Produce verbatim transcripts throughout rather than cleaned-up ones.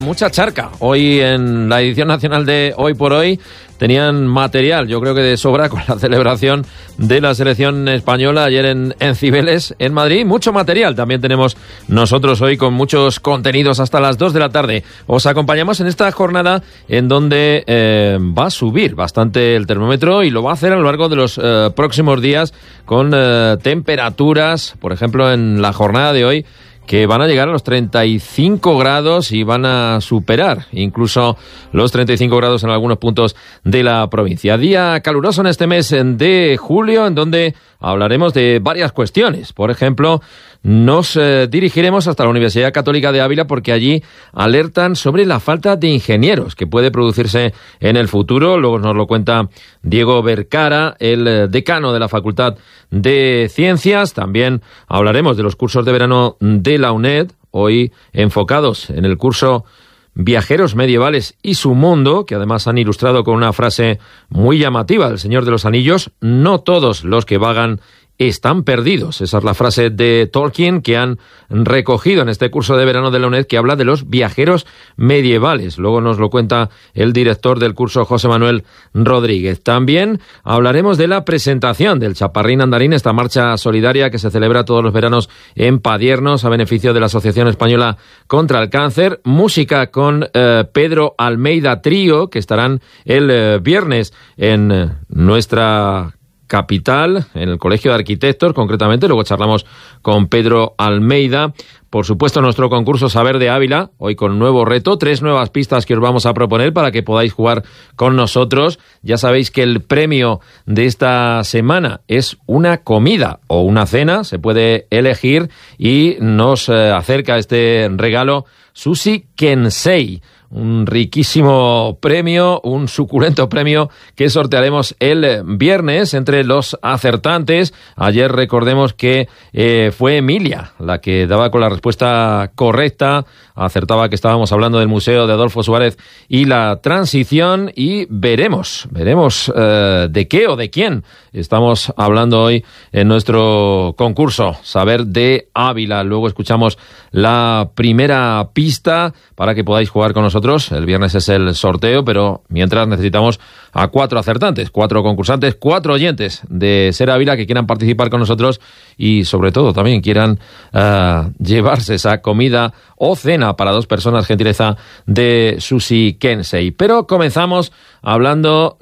Mucha charca. Hoy en la edición nacional de Hoy por Hoy tenían material, yo creo que de sobra, con la celebración de la selección española ayer en, en Cibeles, en Madrid. Mucho material también tenemos nosotros hoy, con muchos contenidos hasta las dos de la tarde. Os acompañamos en esta jornada en donde eh, va a subir bastante el termómetro, y lo va a hacer a lo largo de los eh, próximos días, con eh, temperaturas, por ejemplo, en la jornada de hoy, que van a llegar a los treinta y cinco grados y van a superar incluso los treinta y cinco grados en algunos puntos de la provincia. Día caluroso en este mes de julio, en donde hablaremos de varias cuestiones. Por ejemplo, nos eh, dirigiremos hasta la Universidad Católica de Ávila, porque allí alertan sobre la falta de ingenieros que puede producirse en el futuro. Luego nos lo cuenta Diego Bercara, el decano de la Facultad de Ciencias. También hablaremos de los cursos de verano de la UNED, hoy enfocados en el curso Viajeros Medievales y su mundo, que además han ilustrado con una frase muy llamativa del Señor de los Anillos: no todos los que vagan están perdidos. Esa es la frase de Tolkien que han recogido en este curso de verano de la UNED, que habla de los viajeros medievales. Luego nos lo cuenta el director del curso, José Manuel Rodríguez. También hablaremos de la presentación del Chaparrín Andarín, esta marcha solidaria que se celebra todos los veranos en Padiernos a beneficio de la Asociación Española contra el Cáncer. Música con eh, Pedro Almeida Trío, que estarán el eh, viernes en eh, nuestra capital, en el Colegio de Arquitectos, concretamente. Luego charlamos con Pedro Almeida. Por supuesto, nuestro concurso Saber de Ávila, hoy con nuevo reto, tres nuevas pistas que os vamos a proponer para que podáis jugar con nosotros. Ya sabéis que el premio de esta semana es una comida o una cena, se puede elegir, y nos eh, acerca este regalo Sushi Kensei, un riquísimo premio, un suculento premio que sortearemos el viernes entre los acertantes. Ayer recordemos que eh, fue Emilia la que daba con la respuesta correcta, acertaba que estábamos hablando del Museo de Adolfo Suárez y la Transición, y veremos, veremos eh, de qué o de quién estamos hablando hoy en nuestro concurso Saber de Ávila. Luego escuchamos la primera pista para que podáis jugar con nosotros. El viernes es el sorteo, pero mientras necesitamos a cuatro acertantes, cuatro concursantes, cuatro oyentes de Ser Ávila que quieran participar con nosotros y sobre todo también quieran uh, llevarse esa comida o cena para dos personas, gentileza de Sushi Kensei. Pero comenzamos hablando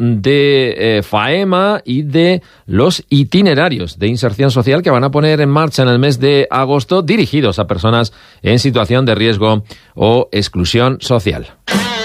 de eh, FAEMA y de los itinerarios de inserción social que van a poner en marcha en el mes de agosto, dirigidos a personas en situación de riesgo o exclusión social.